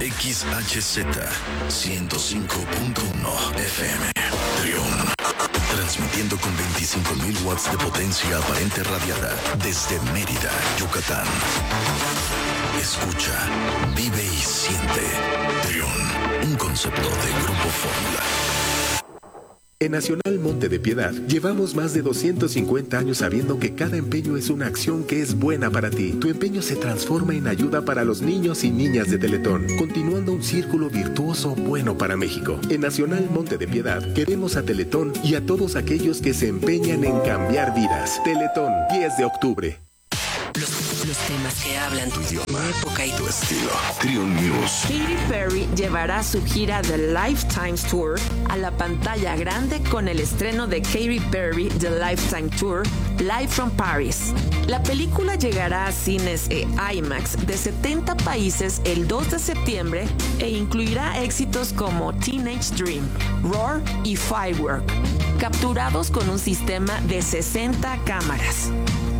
XHZ 105.1 FM. Trión. Transmitiendo con 25.000 watts de potencia aparente radiada desde Mérida, Yucatán. Escucha, vive y siente. Trión, un concepto de Grupo Fórmula. En Nacional Monte de Piedad llevamos más de 250 años sabiendo que cada empeño es una acción que es buena para ti. Tu empeño se transforma en ayuda para los niños y niñas de Teletón, continuando un círculo virtuoso bueno para México. En Nacional Monte de Piedad queremos a Teletón y a todos aquellos que se empeñan en cambiar vidas. Teletón, 10 de octubre. Los temas que hablan tu idioma, tu época y tu estilo. Trión News. Katy Perry llevará su gira The Lifetime Tour a la pantalla grande con el estreno de Katy Perry The Lifetime Tour Live from Paris. La película llegará a cines e IMAX de 70 países el 2 de septiembre e incluirá éxitos como Teenage Dream, Roar y Firework, capturados con un sistema de 60 cámaras.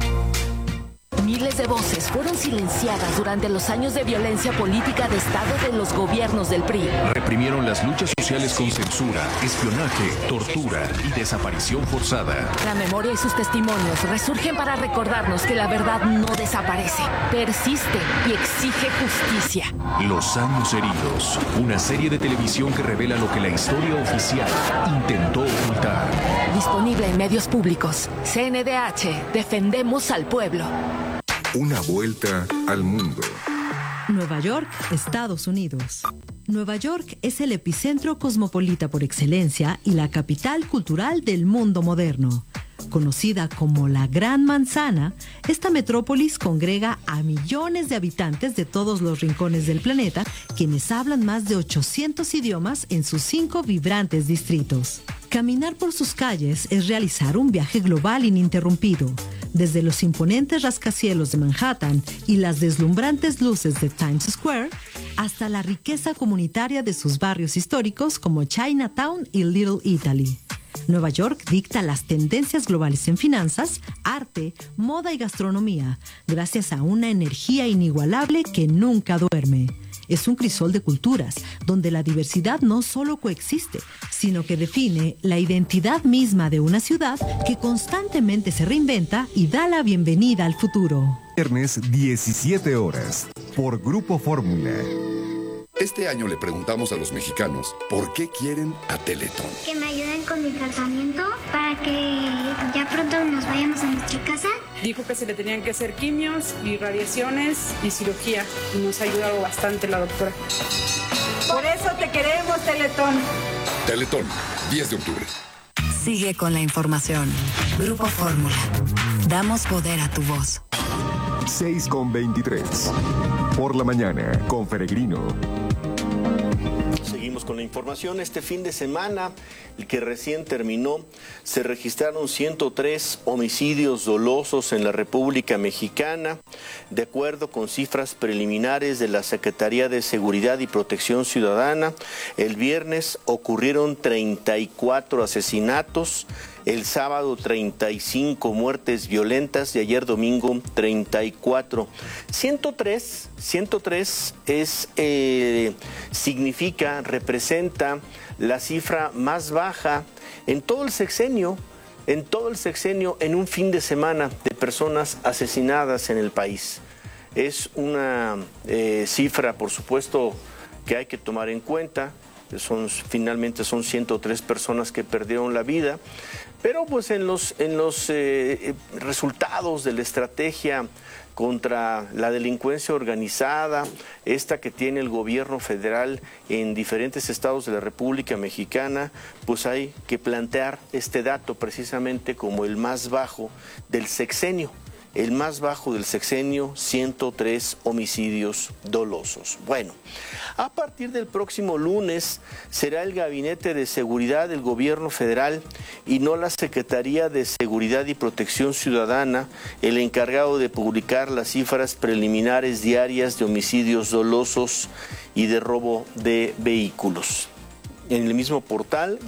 Miles de voces fueron silenciadas durante los años de violencia política de Estado de los gobiernos del PRI. Reprimieron las luchas sociales con censura, espionaje, tortura y desaparición forzada. La memoria y sus testimonios resurgen para recordarnos que la verdad no desaparece, persiste y exige justicia. Los años heridos, una serie de televisión que revela lo que la historia oficial intentó ocultar. Disponible en medios públicos. CNDH, defendemos al pueblo. Una vuelta al mundo. Nueva York, Estados Unidos. Nueva York es el epicentro cosmopolita por excelencia y la capital cultural del mundo moderno. Conocida como la Gran Manzana, esta metrópolis congrega a millones de habitantes de todos los rincones del planeta, quienes hablan más de 800 idiomas en sus 5 vibrantes distritos. Caminar por sus calles es realizar un viaje global ininterrumpido. Desde los imponentes rascacielos de Manhattan y las deslumbrantes luces de Times Square, hasta la riqueza comunitaria de sus barrios históricos como Chinatown y Little Italy. Nueva York dicta las tendencias globales en finanzas, arte, moda y gastronomía, gracias a una energía inigualable que nunca duerme. Es un crisol de culturas, donde la diversidad no solo coexiste, sino que define la identidad misma de una ciudad que constantemente se reinventa y da la bienvenida al futuro. Viernes, 17 horas, por Grupo Fórmula. Este año le preguntamos a los mexicanos por qué quieren a Teletón. Que me ayuden con mi tratamiento para que ya pronto nos vayamos a nuestra casa. Dijo que se le tenían que hacer quimios y radiaciones y cirugía. Y nos ha ayudado bastante la doctora. Por eso te queremos, Teletón. Teletón, 10 de octubre. Sigue con la información. Grupo Fórmula. Damos poder a tu voz. 6:23. Por la mañana, con Peregrino. Seguimos con la información. Este fin de semana, el que recién terminó, se registraron 103 homicidios dolosos en la República Mexicana. De acuerdo con cifras preliminares de la Secretaría de Seguridad y Protección Ciudadana, el viernes ocurrieron 34 asesinatos. El sábado 35 muertes violentas y ayer domingo 34. 103 representa la cifra más baja en todo el sexenio, en un fin de semana de personas asesinadas en el país. Es una cifra, por supuesto, que hay que tomar en cuenta. Finalmente son 103 personas que perdieron la vida, pero pues en los resultados de la estrategia contra la delincuencia organizada, esta que tiene el gobierno federal en diferentes estados de la República Mexicana, pues hay que plantear este dato precisamente como el más bajo del sexenio. El más bajo del sexenio, 103 homicidios dolosos. Bueno, a partir del próximo lunes será el Gabinete de Seguridad del Gobierno Federal y no la Secretaría de Seguridad y Protección Ciudadana el encargado de publicar las cifras preliminares diarias de homicidios dolosos y de robo de vehículos. en el mismo portal,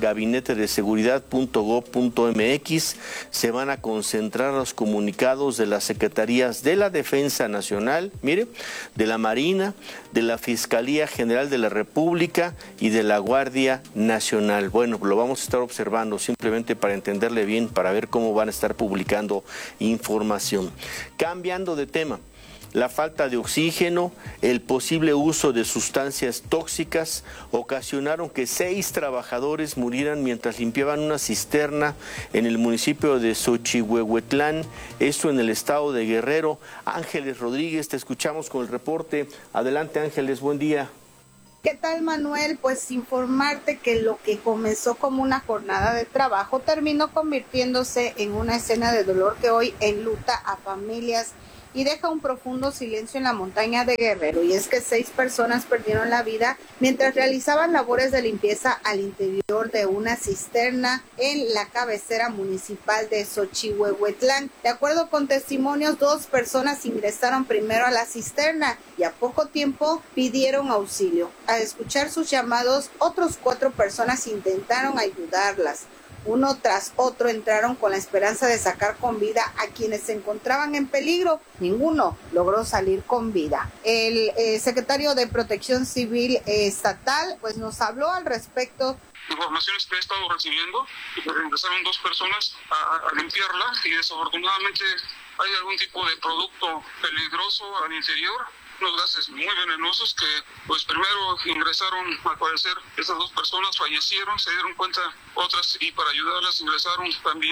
gabinetedeseguridad.gov.mx, se van a concentrar los comunicados de las Secretarías de la Defensa Nacional, mire, de la Marina, de la Fiscalía General de la República y de la Guardia Nacional. Bueno, lo vamos a estar observando simplemente para entenderle bien, para ver cómo van a estar publicando información. Cambiando de tema. La falta de oxígeno, el posible uso de sustancias tóxicas ocasionaron que 6 trabajadores murieran mientras limpiaban una cisterna en el municipio de Xochihuehuetlán, esto en el estado de Guerrero. Ángeles Rodríguez, te escuchamos con el reporte. Adelante, Ángeles, buen día. ¿Qué tal, Manuel? Pues informarte que lo que comenzó como una jornada de trabajo terminó convirtiéndose en una escena de dolor que hoy enluta a familias y deja un profundo silencio en la montaña de Guerrero. Y es que 6 personas perdieron la vida mientras realizaban labores de limpieza al interior de una cisterna en la cabecera municipal de Xochihuehuetlán. De acuerdo con testimonios, 2 personas ingresaron primero a la cisterna y a poco tiempo pidieron auxilio. Al escuchar sus llamados, otros 4 personas intentaron ayudarlas. Uno tras otro entraron con la esperanza de sacar con vida a quienes se encontraban en peligro. Ninguno logró salir con vida. El secretario de Protección Civil Estatal pues nos habló al respecto. Informaciones que he estado recibiendo, ingresaron 2 personas a limpiarla y desafortunadamente hay algún tipo de producto peligroso al interior. Unos gases muy venenosos que pues primero ingresaron, al parecer esas 2 personas fallecieron, se dieron cuenta otras y para ayudarlas ingresaron también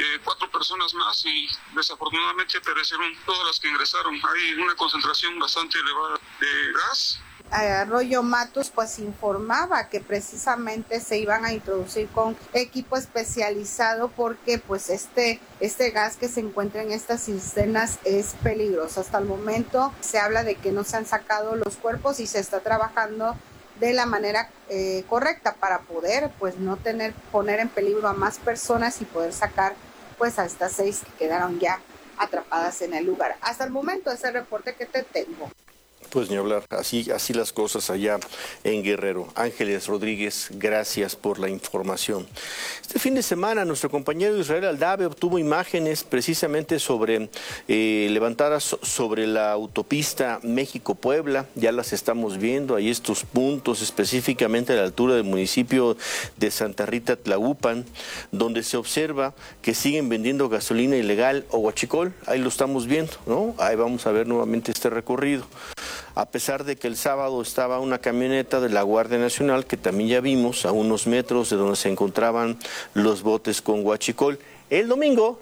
4 personas más y desafortunadamente perecieron todas las que ingresaron. Hay una concentración bastante elevada de gas. Arroyo Matos pues informaba que precisamente se iban a introducir con equipo especializado porque pues este gas que se encuentra en estas cisternas es peligroso. Hasta el momento se habla de que no se han sacado los cuerpos y se está trabajando de la manera correcta para poder pues no poner en peligro a más personas y poder sacar pues a estas 6 que quedaron ya atrapadas en el lugar. Hasta el momento ese reporte que te tengo. Pues ni hablar, así las cosas allá en Guerrero. Ángeles Rodríguez, gracias por la información. Este fin de semana nuestro compañero Israel Aldave obtuvo imágenes precisamente levantadas sobre la autopista México-Puebla. Ya las estamos viendo, hay estos puntos específicamente a la altura del municipio de Santa Rita Tlahupan, donde se observa que siguen vendiendo gasolina ilegal o huachicol. Ahí lo estamos viendo, ¿no? Ahí vamos a ver nuevamente este recorrido. A pesar de que el sábado estaba una camioneta de la Guardia Nacional, que también ya vimos a unos metros de donde se encontraban los botes con huachicol. Ayer domingo,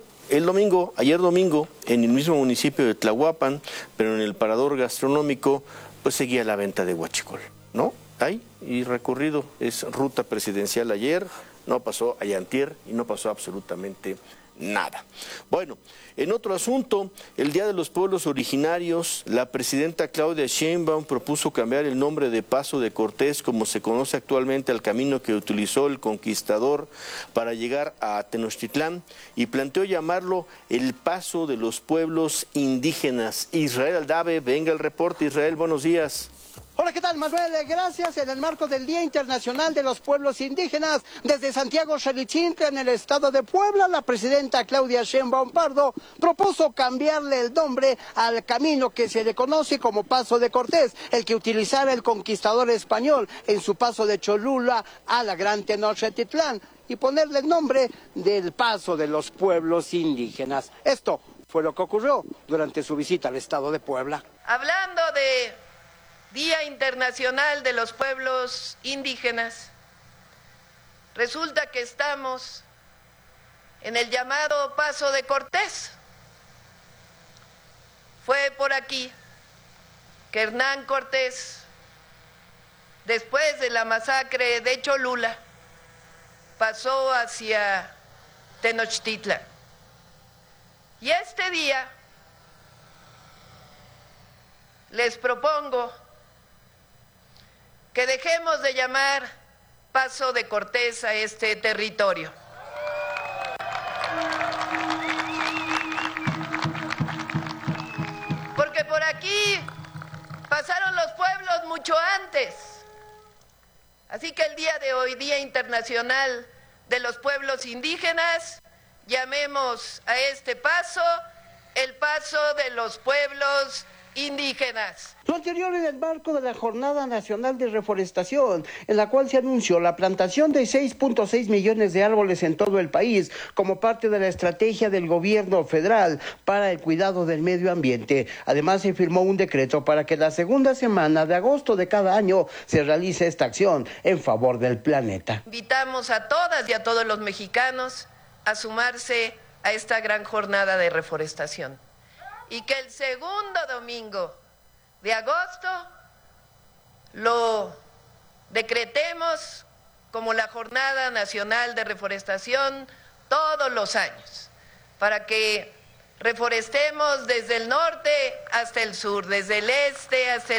en el mismo municipio de Tlahuapan, pero en el parador gastronómico, pues seguía la venta de huachicol, ¿no? Ahí, y recorrido, es ruta presidencial ayer, no pasó antier y no pasó absolutamente nada. Bueno, en otro asunto, el Día de los Pueblos Originarios, la presidenta Claudia Sheinbaum propuso cambiar el nombre de Paso de Cortés, como se conoce actualmente, al camino que utilizó el conquistador para llegar a Tenochtitlán, y planteó llamarlo el Paso de los Pueblos Indígenas. Israel Aldave, venga el reporte. Israel, buenos días. Hola, ¿qué tal, Manuel? Gracias. En el marco del Día Internacional de los Pueblos Indígenas, desde Santiago Xalichintla, en el estado de Puebla, la presidenta Claudia Sheinbaum Pardo propuso cambiarle el nombre al camino que se le conoce como Paso de Cortés, el que utilizara el conquistador español en su paso de Cholula a la Gran Tenochtitlán, y ponerle el nombre del Paso de los Pueblos Indígenas. Esto fue lo que ocurrió durante su visita al estado de Puebla. Hablando de Día Internacional de los Pueblos Indígenas, resulta que estamos en el llamado Paso de Cortés. Fue por aquí que Hernán Cortés, después de la masacre de Cholula, pasó hacia Tenochtitlan. Y este día les propongo que dejemos de llamar Paso de Cortés a este territorio. Porque por aquí pasaron los pueblos mucho antes. Así que el día de hoy, Día Internacional de los Pueblos Indígenas, llamemos a este paso el paso de los pueblos indígenas. Lo anterior en el marco de la Jornada Nacional de Reforestación, en la cual se anunció la plantación de 6.6 millones de árboles en todo el país como parte de la estrategia del gobierno federal para el cuidado del medio ambiente. Además, se firmó un decreto para que la segunda semana de agosto de cada año se realice esta acción en favor del planeta. Invitamos a todas y a todos los mexicanos a sumarse a esta gran jornada de reforestación. Y que el segundo domingo de agosto lo decretemos como la Jornada Nacional de Reforestación todos los años, para que reforestemos desde el norte hasta el sur, desde el este hasta el